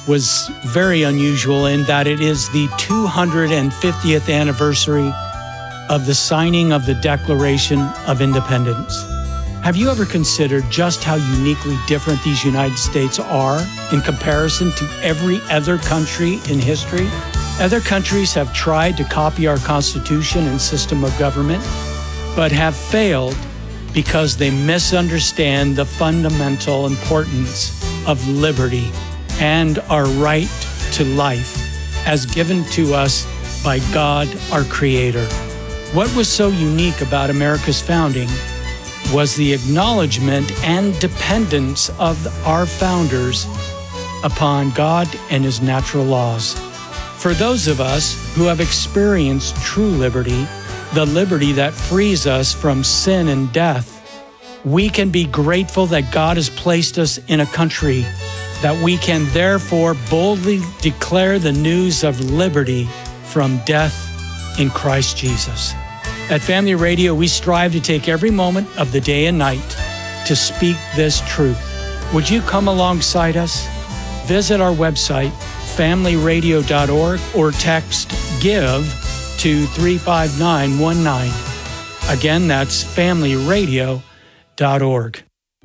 was very unusual in that it is the 250th anniversary of the signing of the Declaration of Independence. Have you ever considered just how uniquely different these United States are in comparison to every other country in history? Other countries have tried to copy our Constitution and system of government, but have failed because they misunderstand the fundamental importance of liberty and our right to life as given to us by God, our Creator. What was so unique about America's founding was the acknowledgement and dependence of our founders upon God and His natural laws. For those of us who have experienced true liberty, the liberty that frees us from sin and death, we can be grateful that God has placed us in a country that we can therefore boldly declare the news of liberty from death in Christ Jesus. At Family Radio, we strive to take every moment of the day and night to speak this truth. Would you come alongside us? Visit our website, familyradio.org, or text GIVE to 35919. Again, that's familyradio.org.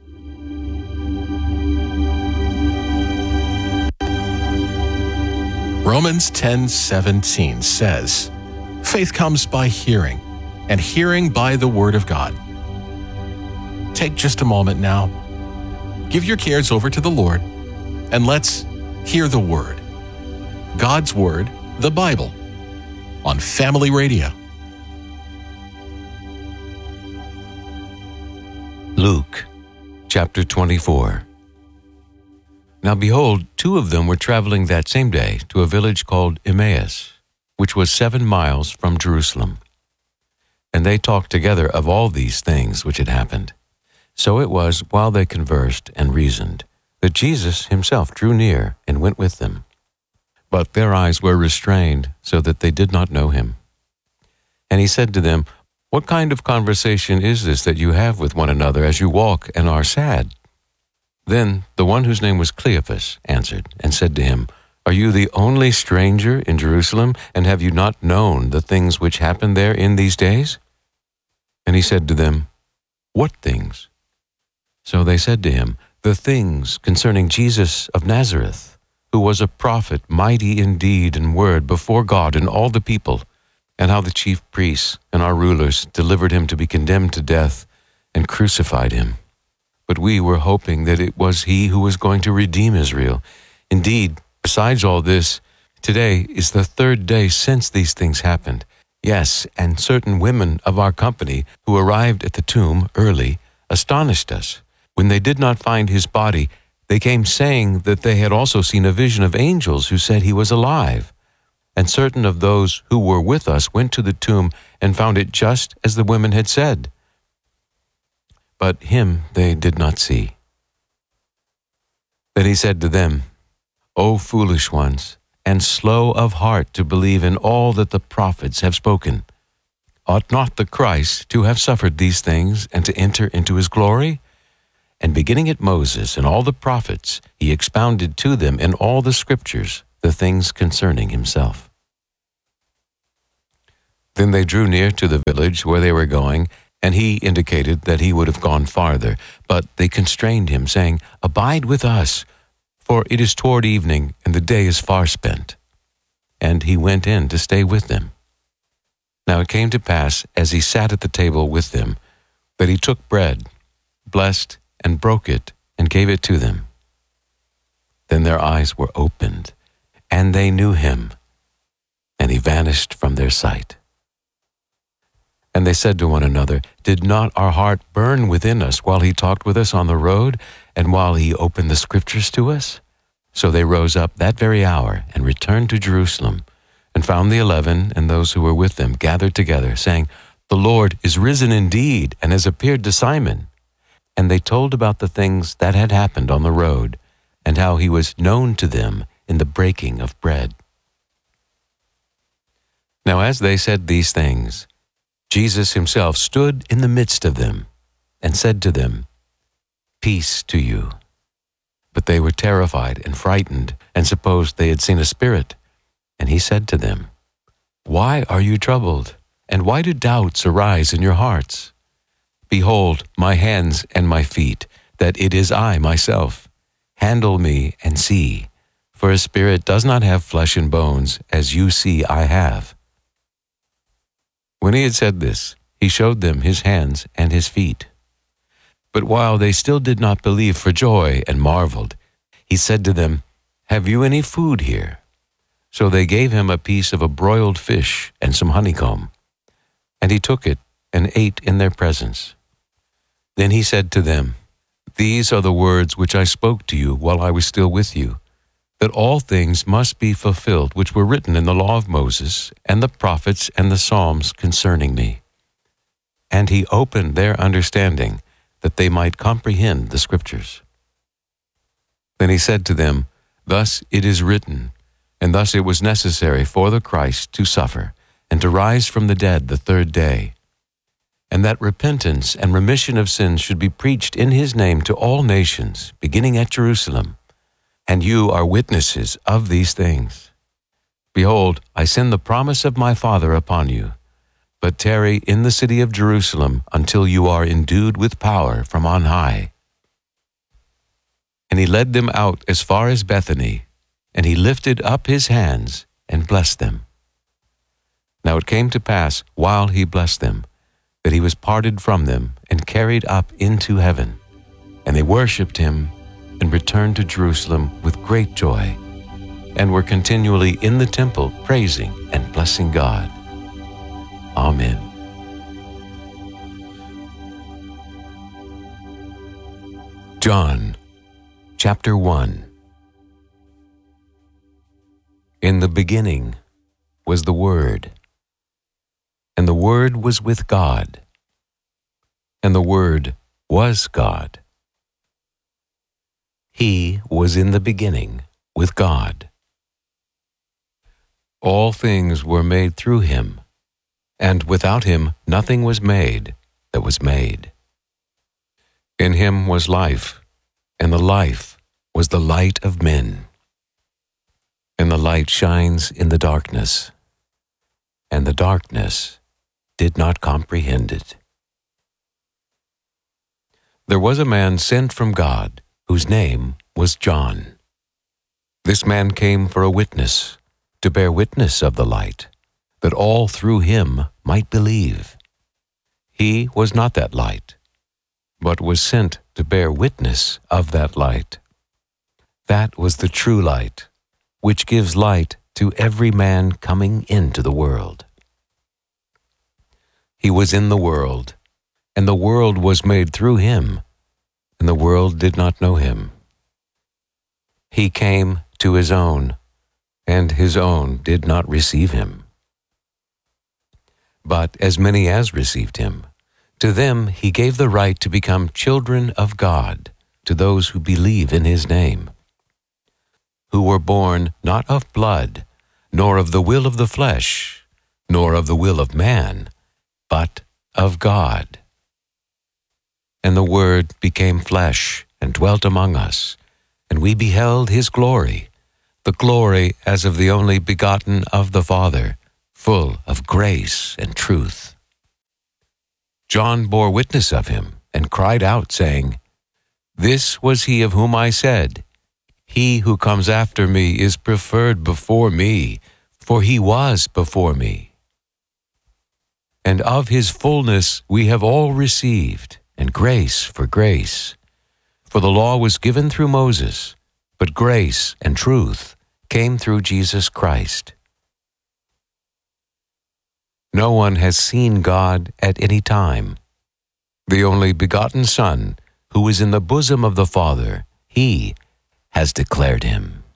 Romans 10:17 says, "Faith comes by hearing, and hearing by the Word of God." Take just a moment now. Give your cares over to the Lord, and let's hear the Word. God's Word, the Bible, on Family Radio. Luke, chapter 24. Now behold, two of them were traveling that same day to a village called Emmaus, which was 7 miles from Jerusalem. And they talked together of all these things which had happened. So it was, while they conversed and reasoned, that Jesus himself drew near and went with them. But their eyes were restrained, so that they did not know him. And he said to them, "What kind of conversation is this that you have with one another as you walk and are sad?" Then the one whose name was Cleophas answered and said to him, "Are you the only stranger in Jerusalem, and have you not known the things which happen there in these days?" And he said to them, "What things?" So they said to him, "The things concerning Jesus of Nazareth, who was a prophet, mighty in deed and word before God and all the people, and how the chief priests and our rulers delivered him to be condemned to death and crucified him. But we were hoping that it was he who was going to redeem Israel. Indeed, besides all this, today is the 3rd day since these things happened. Yes, and certain women of our company who arrived at the tomb early astonished us. When they did not find his body, they came saying that they had also seen a vision of angels who said he was alive. And certain of those who were with us went to the tomb and found it just as the women had said. But him they did not see." Then he said to them, "O foolish ones, and slow of heart to believe in all that the prophets have spoken. Ought not the Christ to have suffered these things and to enter into his glory?" And beginning at Moses and all the prophets, he expounded to them in all the scriptures the things concerning himself. Then they drew near to the village where they were going, and he indicated that he would have gone farther. But they constrained him, saying, "Abide with us, for it is toward evening, and the day is far spent." And he went in to stay with them. Now it came to pass, as he sat at the table with them, that he took bread, blessed, and broke it, and gave it to them. Then their eyes were opened, and they knew him, and he vanished from their sight. And they said to one another, "Did not our heart burn within us while he talked with us on the road, and while he opened the scriptures to us?" So they rose up that very hour and returned to Jerusalem, and found the 11 and those who were with them gathered together, saying, "The Lord is risen indeed, and has appeared to Simon." And they told about the things that had happened on the road, and how he was known to them in the breaking of bread. Now as they said these things, Jesus himself stood in the midst of them and said to them, "Peace to you." But they were terrified and frightened, and supposed they had seen a spirit. And he said to them, "Why are you troubled? And why do doubts arise in your hearts? Behold my hands and my feet, that it is I myself. Handle me and see, for a spirit does not have flesh and bones, as you see I have." When he had said this, he showed them his hands and his feet. But while they still did not believe for joy and marveled, he said to them, "Have you any food here?" So they gave him a piece of a broiled fish and some honeycomb. And he took it and ate in their presence. Then he said to them, "These are the words which I spoke to you while I was still with you, that all things must be fulfilled which were written in the law of Moses and the prophets and the Psalms concerning me." And he opened their understanding, that they might comprehend the Scriptures. Then he said to them, "Thus it is written, and thus it was necessary for the Christ to suffer, and to rise from the dead the third day, and that repentance and remission of sins should be preached in his name to all nations, beginning at Jerusalem. And you are witnesses of these things. Behold, I send the promise of my Father upon you. But tarry in the city of Jerusalem until you are endued with power from on high." And he led them out as far as Bethany, and he lifted up his hands and blessed them. Now it came to pass, while he blessed them, that he was parted from them and carried up into heaven. And they worshipped him and returned to Jerusalem with great joy, and were continually in the temple praising and blessing God. Amen. John, chapter 1. In the beginning was the Word, and the Word was with God, and the Word was God. He was in the beginning with God. All things were made through him, and without him nothing was made that was made. In him was life, and the life was the light of men. And the light shines in the darkness, and the darkness did not comprehend it. There was a man sent from God, whose name was John. This man came for a witness, to bear witness of the light, that all through him might believe. He was not that light, but was sent to bear witness of that light. That was the true light, which gives light to every man coming into the world. He was in the world, and the world was made through him, and the world did not know him. He came to his own, and his own did not receive him. But as many as received him, to them he gave the right to become children of God, to those who believe in his name, who were born not of blood, nor of the will of the flesh, nor of the will of man, but of God. And the Word became flesh and dwelt among us, and we beheld his glory, the glory as of the only begotten of the Father, full of grace and truth. John bore witness of him, and cried out, saying, "This was he of whom I said, He who comes after me is preferred before me, for he was before me." And of his fullness we have all received, and grace for grace. For the law was given through Moses, but grace and truth came through Jesus Christ. No one has seen God at any time. The only begotten Son, who is in the bosom of the Father, he has declared him.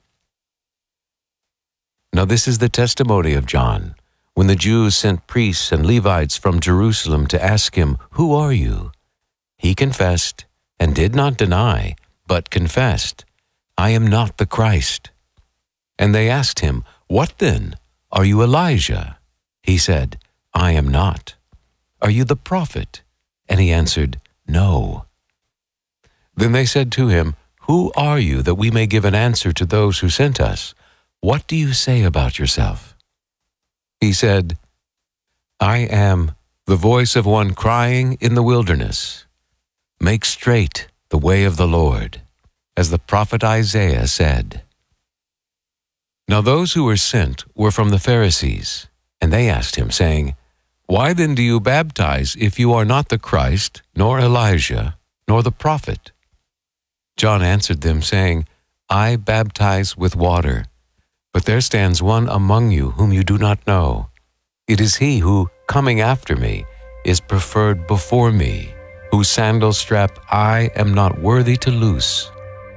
Now this is the testimony of John, when the Jews sent priests and Levites from Jerusalem to ask him, "Who are you?" He confessed, and did not deny, but confessed, "I am not the Christ." And they asked him, "What then? Are you Elijah?" He said, "I am not." "Are you the prophet?" And he answered, "No." Then they said to him, Who are you that we may give an answer to those who sent us? What do you say about yourself?" He said, "I am the voice of one crying in the wilderness, 'Make straight the way of the Lord,' as the prophet Isaiah said." Now those who were sent were from the Pharisees, and they asked him, saying, "Why then do you baptize if you are not the Christ, nor Elijah, nor the prophet?" John answered them, saying, "I baptize with water, but there stands one among you whom you do not know. It is he who, coming after me, is preferred before me, whose sandal strap I am not worthy to loose."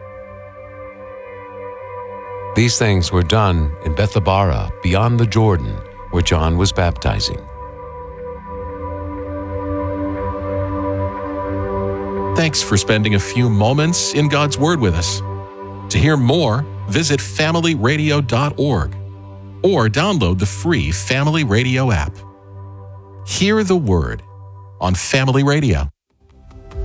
These things were done in Bethabara, beyond the Jordan, where John was baptizing. Thanks for spending a few moments in God's Word with us. To hear more, visit familyradio.org or download the free Family Radio app. Hear the Word on Family Radio.